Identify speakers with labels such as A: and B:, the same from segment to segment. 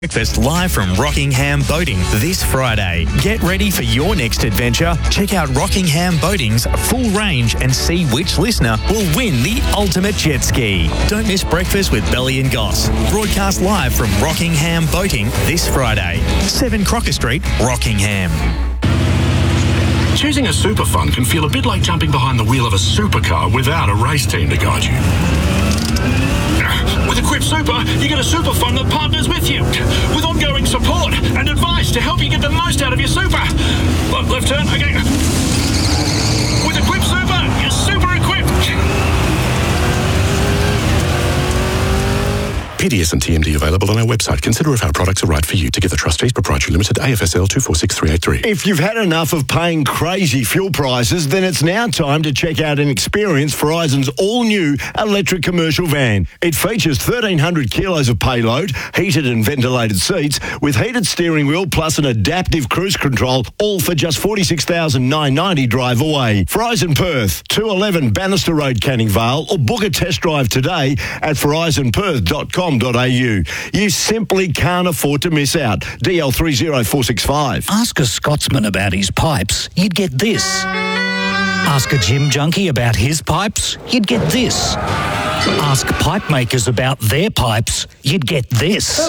A: Breakfast live from Rockingham Boating this Friday. Get ready for your next adventure. Check out Rockingham Boating's full range and see which listener will win the ultimate jet ski. Don't miss Breakfast with Belly and Goss. Broadcast live from Rockingham Boating this Friday. 7 Crocker Street, Rockingham.
B: Choosing a super fund can feel a bit like jumping behind the wheel of a supercar without a race team to guide you. With Equip Super, you get a super fund that partners with you, with ongoing support and advice to help you get the most out of your super. Left turn, okay. With Equip Super, you're super equipped. PDS and TMD available on our website. Consider if our products are right for you. Together Trustees Proprietary Limited, AFSL 246383.
C: If you've had enough of paying crazy fuel prices, then it's now time to check out and experience Verizon's all-new electric commercial van. It features 1,300 kilos of payload, heated and ventilated seats, with heated steering wheel plus an adaptive cruise control, all for just $46,990 drive away. Verizon Perth, 211 Bannister Road, Canning Vale, or book a test drive today at verizonperth.com. You simply can't afford to miss out. DL30465.
D: Ask a Scotsman about his pipes, you'd get this. Ask a gym junkie about his pipes, you'd get this. Ask pipe makers about their pipes, you'd get this.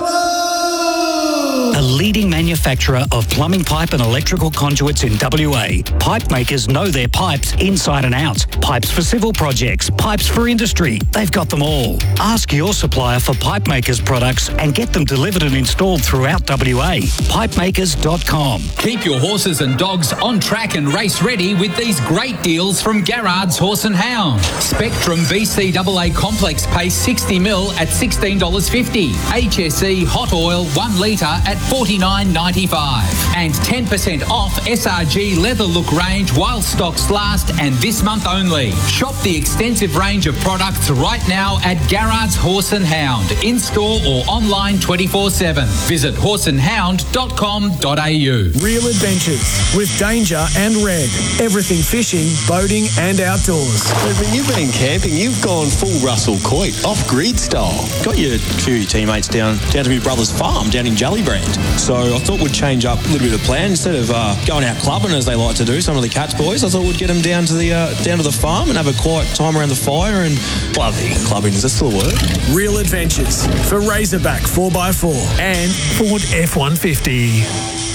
D: A leading manufacturer of plumbing pipe and electrical conduits in WA. Pipe makers know their pipes inside and out. Pipes for civil projects, pipes for industry. They've got them all. Ask your supplier for pipe makers products and get them delivered and installed throughout WA. Pipemakers.com.
E: Keep your horses and dogs on track and race ready with these great deals from Garrard's Horse and Hound. Spectrum BCAA Complex pays 60ml at $16.50. HSE Hot Oil 1 litre at $49.95. And 10% off SRG Leather Look range while stocks last and this month only. Shop the extensive range of products right now at Garrard's Horse and Hound, in-store or online 24/7. Visit horseandhound.com.au.
F: Real adventures with Danger and Red. Everything fishing, boating and outdoors.
G: When you've been camping, you've gone full Russell Coit, off-grid style. Got your few of your teammates down to my brother's farm down in Jellybrand. So I thought we'd change up a little bit of plan. Instead of going out clubbing as they like to do, some of the Cats boys, I thought we'd get them down to the farm and have a quiet time around the fire and bloody clubbing. Is that still a word?
F: Real adventures for Razorback 4x4 and Ford F-150.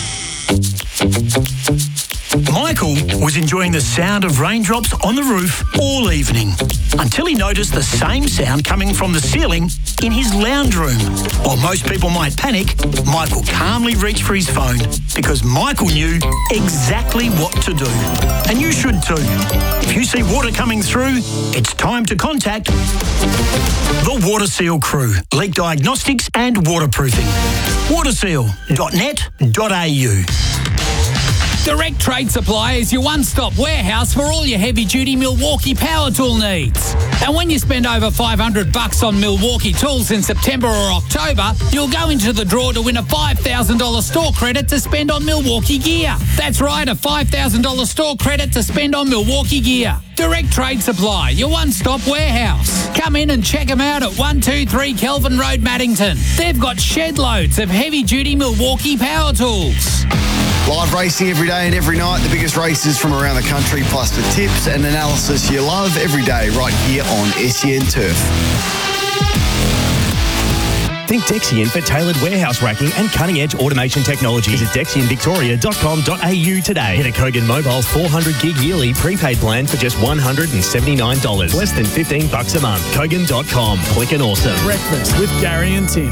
F: Michael was enjoying the sound of raindrops on the roof all evening until he noticed the same sound coming from the ceiling in his lounge room. While most people might panic, Michael calmly reached for his phone because Michael knew exactly what to do. And you should too. If you see water coming through, it's time to contact the Water Seal crew. Leak diagnostics and waterproofing. waterseal.net.au.
E: Direct Trade Supply is your one-stop warehouse for all your heavy-duty Milwaukee power tool needs. And when you spend over $500 on Milwaukee tools in September or October, you'll go into the draw to win a $5,000 store credit to spend on Milwaukee gear. That's right, a $5,000 store credit to spend on Milwaukee gear. Direct Trade Supply, your one-stop warehouse. Come in and check them out at 123 Kelvin Road, Maddington. They've got shed loads of heavy-duty Milwaukee power tools.
H: Live racing every day and every night. The biggest races from around the country, plus the tips and analysis you love every day right here on SEN Turf.
A: Think Dexian for tailored warehouse racking and cutting-edge automation technology. Visit dexianvictoria.com.au today. Get a Kogan Mobile 400 gig yearly prepaid plan for just $179. Less than $15 a month. Kogan.com. Click and awesome.
F: Breakfast with Gary and Tim.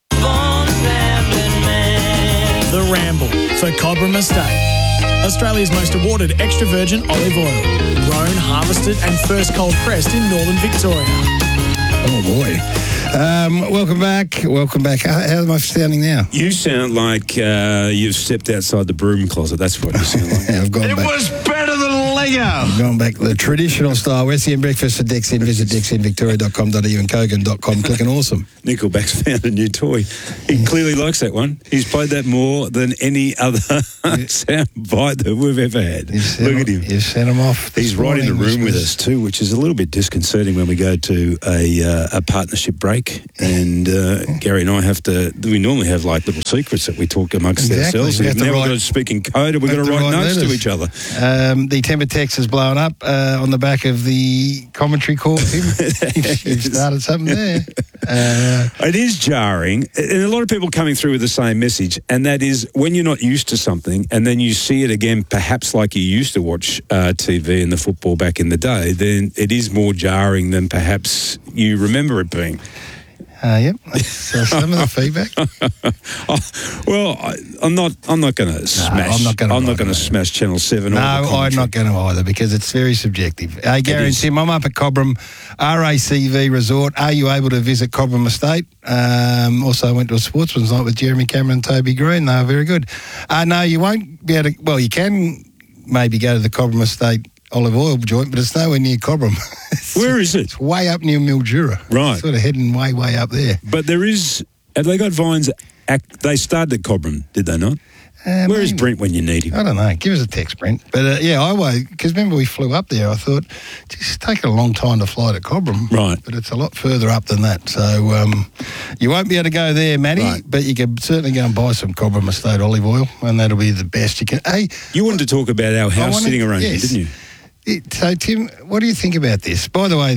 F: The Ramble for Cobram Estate. Australia's most awarded extra virgin olive oil. Grown, harvested and first cold pressed in northern Victoria.
I: Oh boy. Welcome back. How am I sounding now?
J: You sound like you've stepped outside the broom closet. That's what you sound like.
I: I've gone
B: It
I: back.
B: was better than
H: they go.
I: Going back to the traditional style. SEN Breakfast for Dexin. Visit dexinvictoria.com.au and kogan.com. Click on awesome.
J: Nickelback's found a new toy. He clearly likes that one. He's played that more than any other sound bite that we've ever had. Look at him.
I: You've sent him off.
J: He's right in the room with us too, which is a little bit disconcerting when we go to a partnership break. And Gary and I we normally have like little secrets that we talk amongst ourselves. Now we've got to speak in code and we've got to write notes to each other.
I: The temper text has blown up on the back of the commentary call. You've started something there.
J: It is jarring, and a lot of people coming through with the same message, and that is when you're not used to something and then you see it again, perhaps like you used to watch TV and the football back in the day, then it is more jarring than perhaps you remember it being.
I: Yep, that's some of the feedback.
J: I'm not going to smash. I'm not going to smash Channel 7.
I: No, I'm not going to either because it's very subjective. Hey, Gary and Tim, I'm up at Cobram RACV Resort. Are you able to visit Cobram Estate? Also, I went to a sportsman's night with Jeremy Cameron and Toby Green. They were very good. No, you won't be able to. Well, you can maybe go to the Cobram Estate olive oil joint, but it's nowhere near Cobram.
J: Where is it?
I: It's way up near Mildura.
J: Right.
I: Sort of heading way up there.
J: But have they got vines? They started at Cobram, did they not? Where is Brent when you need him?
I: I don't know. Give us a text, Brent. But I won't, because remember we flew up there. I thought, it's taken a long time to fly to Cobram.
J: Right.
I: But it's a lot further up than that. So you won't be able to go there, Matty, but you can certainly go and buy some Cobram Estate olive oil, and that'll be the best you can. Hey,
J: you wanted to talk about our house sitting arrangement, didn't you?
I: So, Tim, what do you think about this? By the way,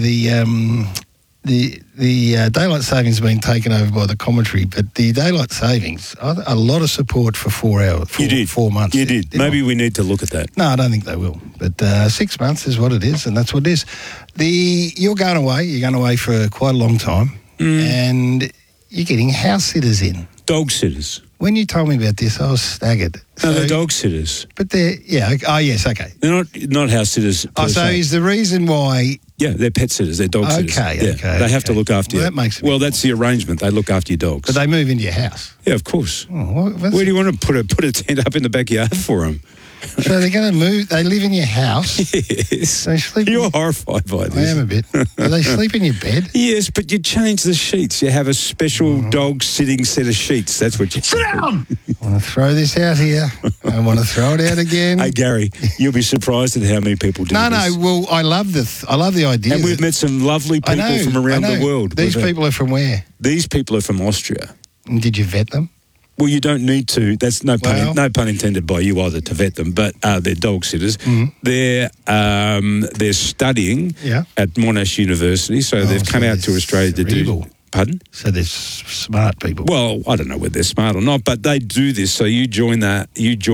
I: the daylight savings has been taken over by the commentary, but the daylight savings, a lot of support for 4 hours.
J: You did.
I: 4 months.
J: You did. Maybe we need to look at that.
I: No, I don't think they will. But 6 months is what it is, and that's what it is. You're going away. You're going away for quite a long time, and you're getting house sitters in.
J: Dog sitters.
I: When you told me about this, I was staggered.
J: No, they're dog sitters.
I: But yes, okay.
J: They're not house sitters.
I: So is the reason why...
J: Yeah, they're pet sitters. They're dog sitters.
I: Okay.
J: They have to look after you.
I: That makes
J: that's the arrangement. They look after your dogs.
I: But they move into your house?
J: Yeah, of course.
I: Oh,
J: where do you want to put a tent up in the backyard for them?
I: So they're going to move. They live in your house.
J: Yes.
I: They sleep.
J: You're horrified by this.
I: I am a bit. Do they sleep in your bed?
J: Yes, but you change the sheets. You have a special dog sitting set of sheets. That's what you
H: sit down.
I: I want to throw this out here. I want to throw it out again.
J: Hey Gary, you'll be surprised at how many people do this.
I: No. Well, I love the idea.
J: And we've met some lovely people from around the world.
I: These people are from where?
J: These people are from Austria.
I: And did you vet them?
J: Well, you don't need to. That's no pun intended by you either to vet them, but they're dog sitters.
I: Mm-hmm.
J: They're studying at Monash University, so they've come out to Australia to do. Pardon?
I: So they're smart people.
J: Well, I don't know whether they're smart or not, but they do this. So you join up,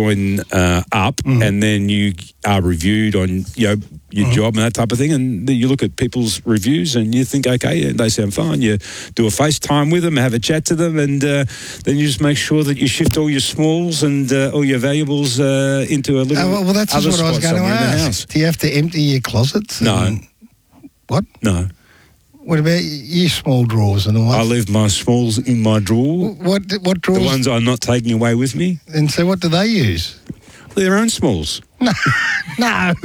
J: and then you are reviewed on your job and that type of thing, and you look at people's reviews and you think, okay, they sound fine. You do a FaceTime with them, have a chat to them, and then you just make sure that you shift all your smalls and all your valuables into a little.
I: Well, that's just what I was going to ask. Do you have to empty your closets?
J: No.
I: What?
J: No.
I: What about your small drawers and all that?
J: I leave my smalls in my drawer.
I: What drawers?
J: The ones I'm not taking away with me.
I: And so what do they use?
J: Their own smalls.
I: No.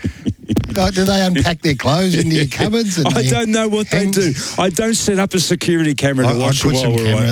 I: Do they unpack their clothes into your cupboards? And
J: I don't know what they do. I don't set up a security camera to watch them while we're away.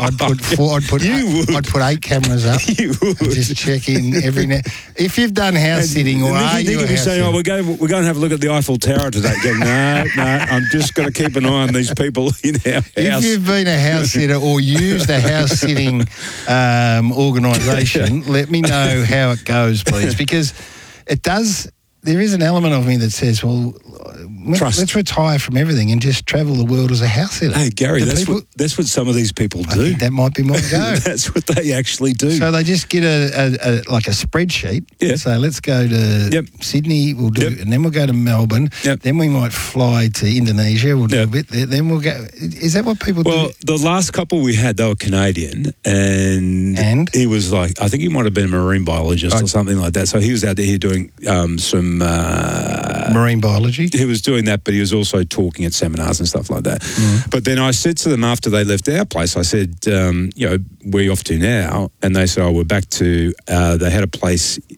I: I'd put 8 cameras up.
J: You would.
I: And just check in every now. If you've done house sitting or are you a house
J: saying, we're going to have a look at the Eiffel Tower today. Go, no, I'm just going to keep an eye on these people in our house.
I: If you've been a house sitter or used a house sitting organisation, let me know how it goes, please, because it does. There is an element of me that says, well, let's retire from everything and just travel the world as a house sitter.
J: Hey, Gary, that's what some of these people do.
I: I think that might be my go.
J: That's what they actually do.
I: So they just get a spreadsheet.
J: Yeah.
I: So let's go to Sydney, we'll do, and then we'll go to Melbourne.
J: Yep.
I: Then we might fly to Indonesia, we'll do a bit there. Then we'll go. Is that what people do?
J: Well, the last couple we had, they were Canadian, and he was like, I think he might have been a marine biologist or something like that. So he was out there doing some
I: marine biology.
J: He was doing that, but he was also talking at seminars and stuff like that. Mm. But then I said to them after they left our place, I said, where are you off to now? And they said, we're back to, they had a place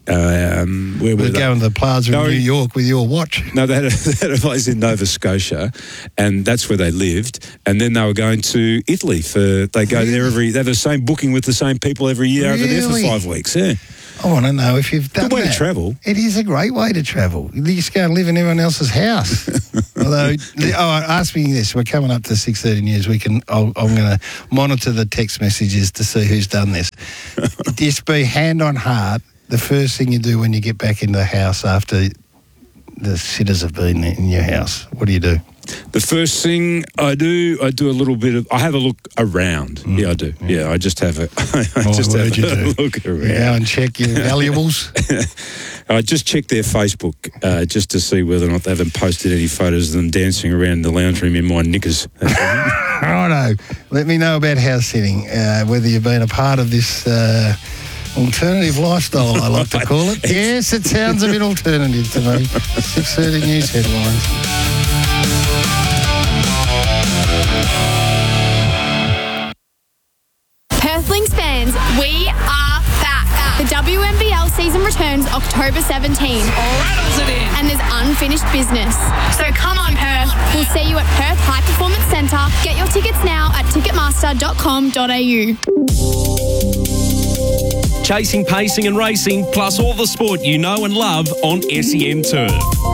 J: Where were
I: We're
J: they?
I: going to the plaza in New York with your watch.
J: No, they had a place in Nova Scotia, and that's where they lived. And then they were going to Italy they go there they have the same booking with the same people every year over there for 5 weeks. Yeah.
I: I want to know if you've done
J: Good way
I: that.
J: to travel.
I: It is a great way to travel. You just go and live in everyone else's house. Although, ask me this. We're coming up to 6:30 News. I'm going to monitor the text messages to see who's done this. Just be hand on heart. The first thing you do when you get back into the house after the sitters have been in your house, what do you do?
J: The first thing I do a little bit I have a look around. Yeah, I do. Yeah, I just have a look around.
I: Yeah, and check your valuables.
J: I just check their Facebook just to see whether or not they haven't posted any photos of them dancing around the lounge room in my knickers.
I: Righto. Let me know about house sitting, whether you've been a part of this alternative lifestyle, I like to call it. Yes, it sounds a bit alternative to me. 6:30 News headlines.
K: Perthlings fans, we are back. The WNBL season returns October 17.
E: Rattles it in.
K: And there's unfinished business. So come on, Perth. We'll see you at Perth High Performance Centre. Get your tickets now at ticketmaster.com.au.
L: Chasing, pacing and racing, plus all the sport you know and love on SEN Turf.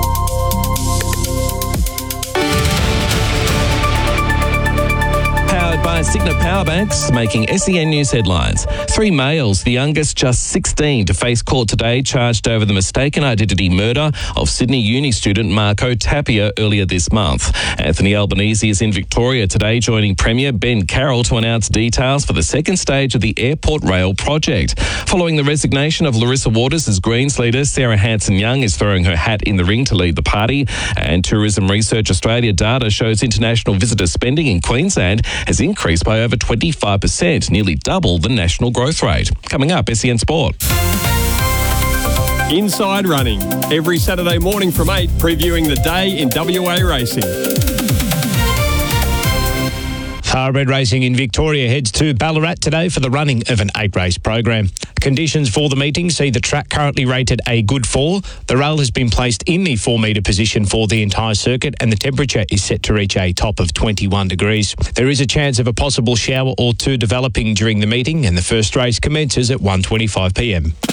L: By Signet Powerbanks, making SEN News headlines. 3 males, the youngest just 16, to face court today, charged over the mistaken identity murder of Sydney Uni student Marco Tapia earlier this month. Anthony Albanese is in Victoria today, joining Premier Ben Carroll to announce details for the second stage of the Airport Rail project. Following the resignation of Larissa Waters as Greens leader, Sarah Hanson-Young is throwing her hat in the ring to lead the party. And Tourism Research Australia data shows international visitor spending in Queensland has increased by over 25%, nearly double the national growth rate. Coming up, SEN Sport.
M: Inside Running, every Saturday morning from 8, previewing the day in WA racing.
N: Thoroughbred Racing in Victoria heads to Ballarat today for the running of an 8-race program. Conditions for the meeting see the track currently rated a good 4. The rail has been placed in the 4-metre position for the entire circuit and the temperature is set to reach a top of 21 degrees. There is a chance of a possible shower or two developing during the meeting and the first race commences at 1:25 p.m.